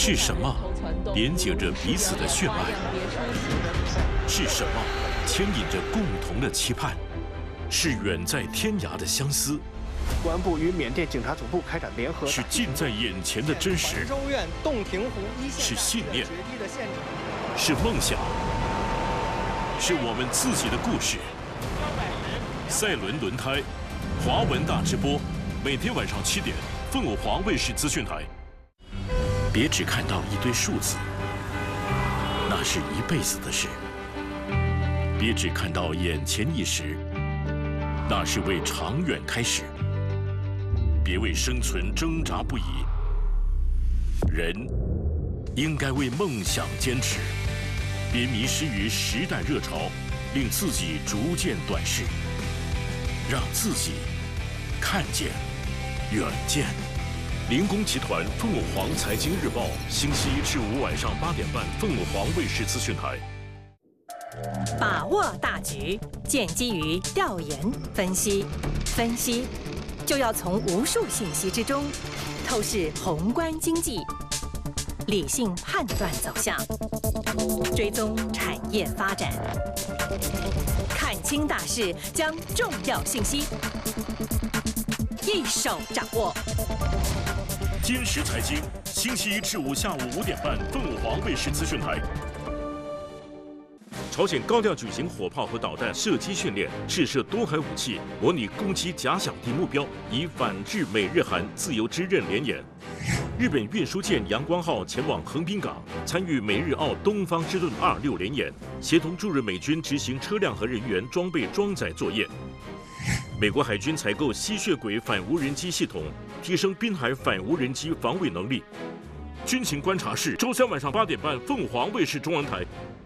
是什么连接着彼此的血脉？是什么牵引着共同的期盼？是远在天涯的相思？ 公安部与缅甸警察总部开展联合。 是近在眼前的真实？ 州院洞庭湖一线是信念？是梦想？是我们自己的故事。赛伦轮胎，华文大直播，每天晚上7点，凤凰华卫视资讯台。别只看到一堆数字，那是一辈子的事；别只看到眼前一时，那是为长远开始。别为生存挣扎不已，人应该为梦想坚持。别迷失于时代热潮，令自己逐渐短视，让自己看见远见。林工集团凤凰财经日报，星期1至5晚上8点半，凤凰卫视资讯台。 把握大局，建基于调研分析，分析就要从无数信息之中透视宏观经济，理性判断走向，追踪产业发展，看清大势，将重要信息一手掌握。 今时财经，星期1至5下午5点半，凤凰卫视资讯台。朝鲜高调举行火炮和导弹射击训练，试射多海武器，模拟攻击假想敌目标，以反制美日韩自由之刃联演。日本运输舰阳光号前往横滨港，参与美日澳东方之盾26联演，协同驻日美军执行车辆和人员装备装载作业。美国海军采购吸血鬼反无人机系统，提升滨海反无人机防卫能力。军情观察室，周3晚上8点半，凤凰卫视中文台。